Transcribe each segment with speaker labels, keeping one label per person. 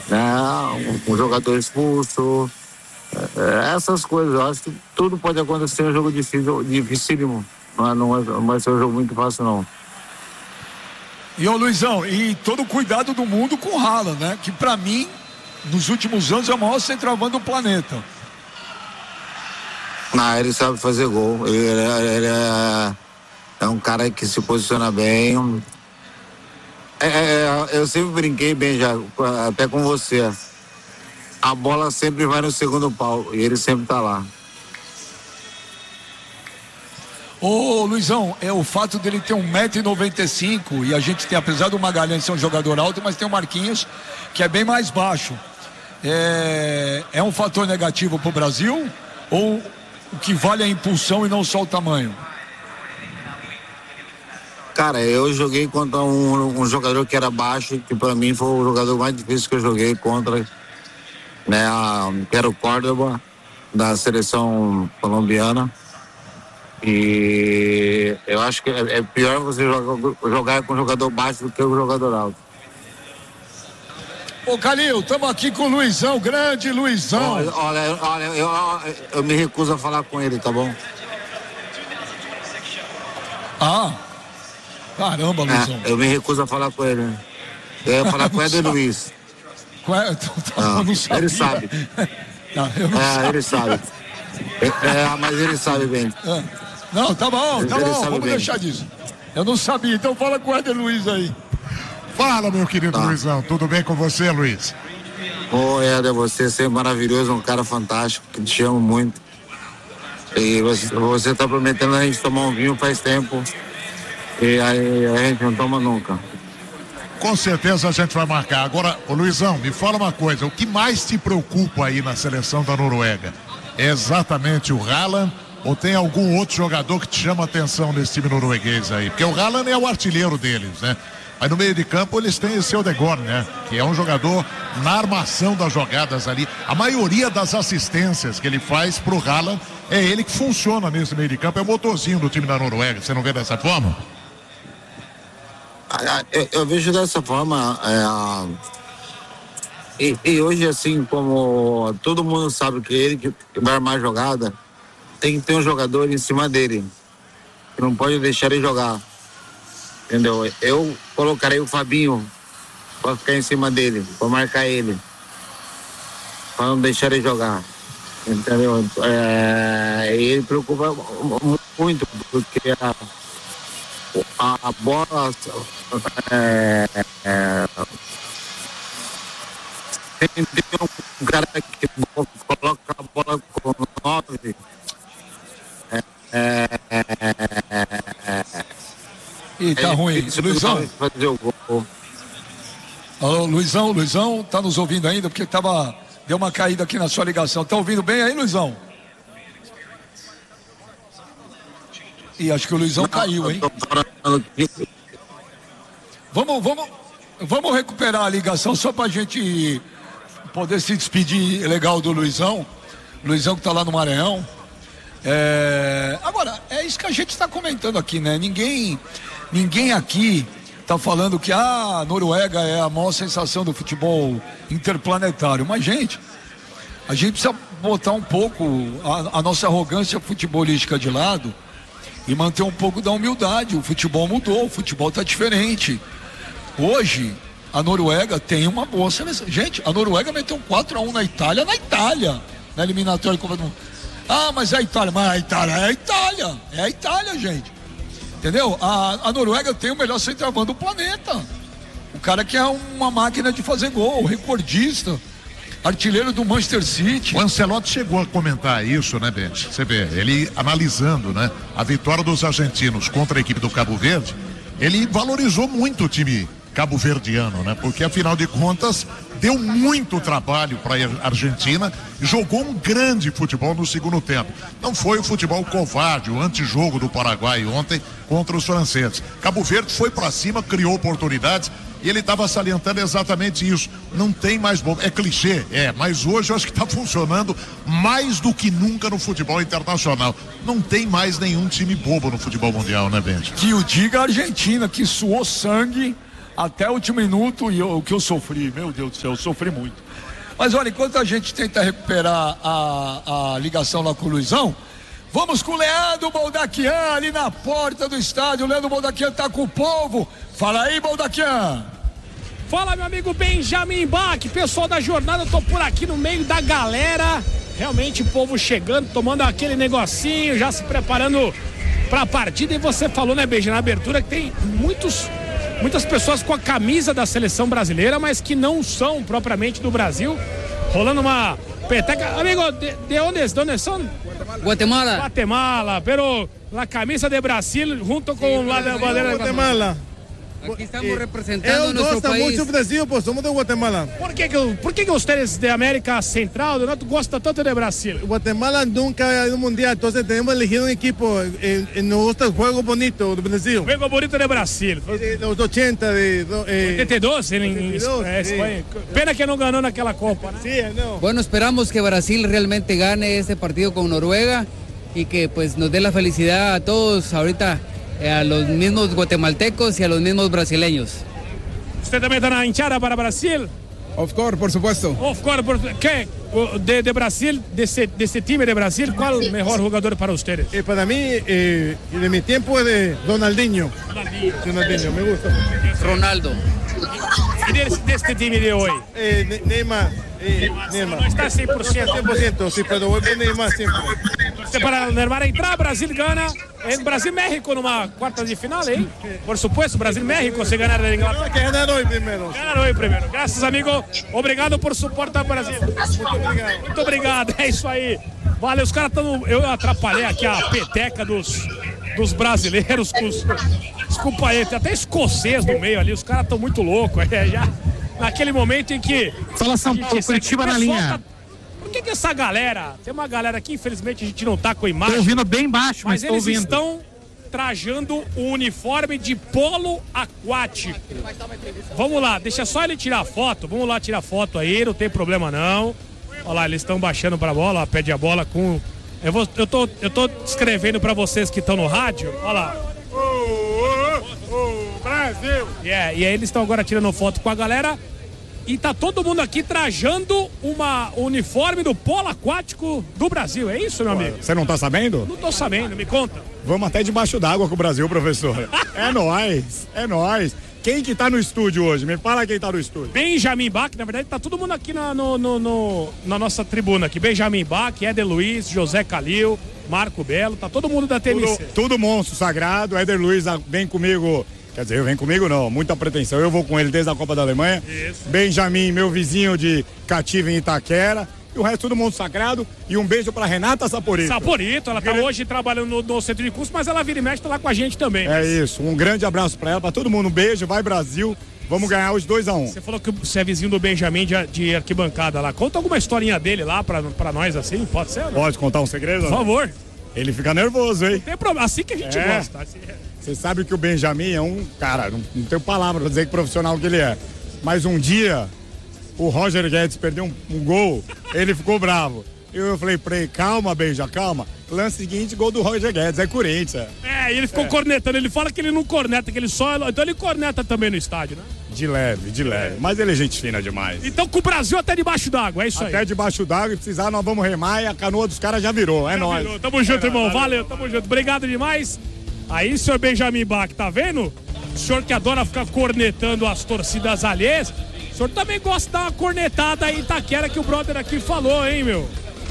Speaker 1: né? Um jogador expulso, essas coisas. Eu acho que tudo pode acontecer em um jogo dificílimo. Não vai ser um jogo muito fácil, não.
Speaker 2: E ô Luizão, e todo o cuidado do mundo com o Haaland, né? Que pra mim, nos últimos anos, é o maior centroavante do planeta.
Speaker 1: Não, ele sabe fazer gol. Ele é um cara que se posiciona bem. Eu sempre brinquei bem já, até com você. A bola sempre vai no segundo pau e ele sempre tá lá.
Speaker 2: Ô Luizão, é o fato dele ter 1,95 m e a gente tem, apesar do Magalhães ser um jogador alto, mas tem o Marquinhos que é bem mais baixo. É um fator negativo pro Brasil ou o que vale é a impulsão e não só o tamanho?
Speaker 1: Cara, eu joguei contra um jogador que era baixo, que pra mim foi o jogador mais difícil que eu joguei contra, né? Que era o Córdoba, da seleção colombiana. E eu acho que é pior você jogar com um jogador baixo do que um jogador alto.
Speaker 2: Ô Calil, estamos aqui com o Luizão, grande Luizão.
Speaker 1: Olha, eu me recuso a falar com ele, tá bom?
Speaker 2: Caramba, Luizão.
Speaker 1: Eu me recuso a falar com ele. Eu ia falar com o Éder Luiz.
Speaker 2: Ele
Speaker 1: sabe. Ele sabe. Mas ele sabe bem.
Speaker 2: Não, tá bom, vamos bem. Deixar disso. Eu não sabia, então fala com o Éder Luiz aí.
Speaker 3: Fala, meu querido Luizão, tudo bem com você, Luiz?
Speaker 1: Ô, Éder, você é sempre maravilhoso, um cara fantástico, que te amo muito. E você tá prometendo a gente tomar um vinho faz tempo. E aí a gente não toma nunca.
Speaker 3: Com certeza a gente vai marcar. Agora, ô Luizão, me fala uma coisa, o que mais te preocupa aí na seleção da Noruega? É exatamente o Haaland ou tem algum outro jogador que te chama a atenção nesse time norueguês aí? Porque o Haaland é o artilheiro deles, né? Aí no meio de campo eles têm esse Odegaard, né? Que é um jogador na armação das jogadas ali. A maioria das assistências que ele faz pro Haaland é ele que funciona nesse meio de campo, é o motorzinho do time da Noruega. Você não vê dessa forma?
Speaker 1: Eu vejo dessa forma. E hoje, assim, como todo mundo sabe que ele que vai armar a jogada, tem que ter um jogador em cima dele. Que não pode deixar ele jogar. Entendeu? Eu colocarei o Fabinho para ficar em cima dele, para marcar ele, para não deixar ele jogar. Entendeu? Ele preocupa muito, porque a bola tem um cara que coloca a bola com 9.
Speaker 2: Tá ruim. Luizão. Alô, Luizão, tá nos ouvindo ainda? Porque deu uma caída aqui na sua ligação. Tá ouvindo bem aí, Luizão? E acho que o Luizão caiu, hein? Vamos recuperar a ligação só pra gente poder se despedir legal do Luizão. Luizão que tá lá no Maranhão. Agora, é isso que a gente está comentando aqui, né? Ninguém aqui está falando que a Noruega é a maior sensação do futebol interplanetário. Mas, a gente precisa botar um pouco a nossa arrogância futebolística de lado e manter um pouco da humildade. O futebol mudou, o futebol está diferente. Hoje, a Noruega tem uma boa seleção. Gente, a Noruega meteu 4-1 na Itália, na eliminatória Copa do Mundo. Mas é a Itália, é a Itália, gente. Entendeu? A Noruega tem o melhor centroavante do planeta. O cara que é uma máquina de fazer gol, recordista, artilheiro do Manchester City.
Speaker 3: O Ancelotti chegou a comentar isso, né, Bente? Você vê, ele analisando, né, a vitória dos argentinos contra a equipe do Cabo Verde, ele valorizou muito o time cabo-verdiano, né? Porque afinal de contas deu muito trabalho para a Argentina e jogou um grande futebol no segundo tempo. Não foi o futebol covarde, o antijogo do Paraguai ontem contra os franceses. Cabo Verde foi para cima, criou oportunidades e ele estava salientando exatamente isso. Não tem mais bobo, é clichê, mas hoje eu acho que está funcionando mais do que nunca no futebol internacional. Não tem mais nenhum time bobo no futebol mundial, né, Bente?
Speaker 2: Que o diga a Argentina, que suou sangue até o último minuto, e o que eu sofri, meu Deus do céu, eu sofri muito. Mas olha, enquanto a gente tenta recuperar a ligação lá com o Luizão, vamos com o Leandro Boldaquian ali na porta do estádio. O Leandro Boldaquian tá com o povo. Fala aí, Boldaquian.
Speaker 4: Fala, meu amigo Benjamin Bach, pessoal da jornada, eu tô por aqui no meio da galera, realmente o povo chegando, tomando aquele negocinho, já se preparando pra partida. E você falou, né, Benja, na abertura, que tem muitas pessoas com a camisa da seleção brasileira, mas que não são propriamente do Brasil, rolando uma peteca. Amigo, de onde são? Guatemala, pero la camisa de Brasil junto com la de bandeira de
Speaker 5: Guatemala.
Speaker 6: Aqui estamos representando nuestro país.
Speaker 5: Eu gosto muito do Brasil, pues somos de Guatemala.
Speaker 4: Por que vocês de América Central não gostam tanto de Brasil?
Speaker 5: Guatemala nunca ha ido un mundial, entonces tenemos elegido un equipo. Nos gusta el juego bonito de Brasil.
Speaker 4: Juego bonito de Brasil.
Speaker 5: De los 80,
Speaker 4: 82 en Espanha. Pena que não ganhou naquela Copa, né?
Speaker 5: Sí, no.
Speaker 6: Bueno, esperamos que Brasil realmente gane este partido con Noruega y que pues nos dé la felicidad a todos ahorita. A los mismos guatemaltecos y a los mismos brasileños.
Speaker 4: ¿Usted también está na hinchada para Brasil?
Speaker 7: Of course, por supuesto.
Speaker 4: Of course, ¿qué? De Brasil, de ese time de Brasil, ¿cuál es el mejor jugador para ustedes?
Speaker 5: Para mí, de mi tiempo es de Ronaldinho. Ronaldinho, me gusta.
Speaker 6: Ronaldo.
Speaker 4: ¿Y de este time de hoy?
Speaker 5: Neymar.
Speaker 4: No está 100%.
Speaker 5: 100%, sí, pero voy con Neymar siempre.
Speaker 4: Entonces, para Neymar entrar, Brasil gana en Brasil-México numa quarta de final, hein? Por supuesto, Brasil-México, se ganar de Inglaterra.
Speaker 5: Que ganar hoy primero.
Speaker 4: Ganar hoy primeiro. Graças, amigo. Obrigado por suportar o Brasil. Muito obrigado. É isso aí. Valeu, os caras estão... Eu atrapalhei aqui a peteca dos brasileiros. Desculpa aí, tem até escocês no meio ali. Os caras estão muito loucos. Já naquele momento em que...
Speaker 8: Fala São Paulo, Curitiba na linha.
Speaker 4: Por que essa galera... Tem uma galera aqui, infelizmente, a gente não tá com a imagem.
Speaker 8: Tô ouvindo bem baixo, mas tô
Speaker 4: eles
Speaker 8: ouvindo.
Speaker 4: Estão trajando o uniforme de polo aquático. Vamos lá, deixa só ele tirar a foto. Vamos lá tirar foto aí, não tem problema não. Olha lá, eles estão baixando pra bola, ó, pede a bola com... Eu tô escrevendo pra vocês que estão no rádio. Olha lá. Brasil! E aí eles estão agora tirando foto com a galera. E tá todo mundo aqui trajando uma uniforme do polo aquático do Brasil. É isso, meu amigo?
Speaker 9: Você não tá sabendo?
Speaker 4: Não tô sabendo, me conta.
Speaker 9: Vamos até debaixo d'água com o Brasil, professor. É nóis. Quem que tá no estúdio hoje? Me fala quem tá no estúdio.
Speaker 4: Benjamin Bach, na verdade tá todo mundo aqui na nossa tribuna aqui. Benjamin Bach, Éder Luiz, José Calil, Marco Belo, tá todo mundo da TMC.
Speaker 9: Tudo monstro sagrado. Éder Luiz vem comigo. Quer dizer, vem comigo não, muita pretensão. Eu vou com ele desde a Copa da Alemanha. Isso. Benjamin, meu vizinho de Cativa em Itaquera. E o resto todo mundo sagrado. E um beijo pra Renata Saporito.
Speaker 4: Saporito, ela tá hoje trabalhando no centro de curso, mas ela vira e mexe, tá lá com a gente também.
Speaker 9: É isso, um grande abraço pra ela, pra todo mundo. Um beijo, vai Brasil. Vamos ganhar os 2-1.
Speaker 4: Você falou que você é vizinho do Benjamin de arquibancada lá. Conta alguma historinha dele lá pra nós assim, pode ser? Não?
Speaker 9: Pode contar um segredo?
Speaker 4: Por favor.
Speaker 9: Ele fica nervoso, hein?
Speaker 4: Não tem problema, assim que a gente gosta. Assim
Speaker 9: Você sabe que o Benjamin é um cara, não tenho palavra pra dizer que profissional que ele é. Mas um dia, o Roger Guedes perdeu um gol, ele ficou bravo. Eu falei pra ele, calma, Benja, calma. Lance seguinte, gol do Roger Guedes, é Corinthians.
Speaker 4: E ele ficou cornetando, ele fala que ele não corneta, que ele só... Então ele corneta também no estádio, né?
Speaker 9: De leve. Mas ele é gente fina demais.
Speaker 4: Então com o Brasil até debaixo d'água, é isso aí.
Speaker 9: Até debaixo d'água, e precisar nós vamos remar e a canoa dos caras já virou, é nóis.
Speaker 4: Tamo junto, irmão, valeu, tamo junto. Obrigado demais. Aí, senhor Benjamin Bach, tá vendo? O senhor que adora ficar cornetando as torcidas alheias, o senhor também gosta de dar uma cornetada aí em Itaquera que o brother aqui falou, hein, meu?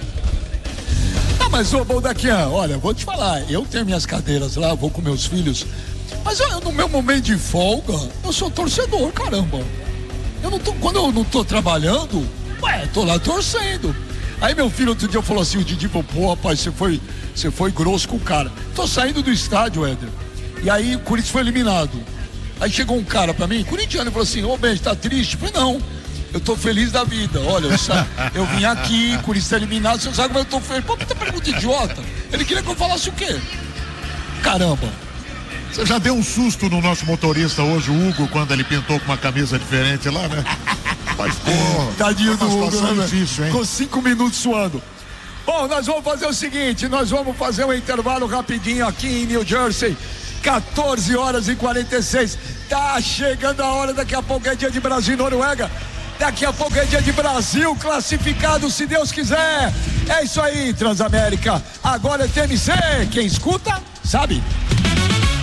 Speaker 2: Mas, ô Boldaquian, olha, vou te falar, eu tenho minhas cadeiras lá, vou com meus filhos, mas eu, no meu momento de folga, eu sou torcedor, caramba. Quando eu não tô trabalhando, tô lá torcendo. Aí meu filho outro dia falou assim, o Didi falou, pô, rapaz, você foi grosso com o cara. Tô saindo do estádio, Éder, e aí o Corinthians foi eliminado. Aí chegou um cara pra mim, corintiano, e falou assim, ô Benji, tá triste? Eu falei, não, eu tô feliz da vida, olha, eu vim aqui, o Corinthians tá eliminado, você sabe como eu tô feliz. Pô, puta pergunta idiota, ele queria que eu falasse o quê? Caramba.
Speaker 3: Você já deu um susto no nosso motorista hoje, o Hugo, quando ele pintou com uma camisa diferente lá, né? Mas, porra,
Speaker 2: tadinho do Hugo, né?
Speaker 3: Difícil, hein?
Speaker 2: Ficou 5 minutos suando. Bom, nós vamos fazer o seguinte, nós vamos fazer um intervalo rapidinho aqui em New Jersey, 14 horas e 46. Tá chegando a hora, daqui a pouco é dia de Brasil e Noruega. Daqui a pouco é dia de Brasil classificado, se Deus quiser. É isso aí, Transamérica. Agora é TMC. Quem escuta, sabe.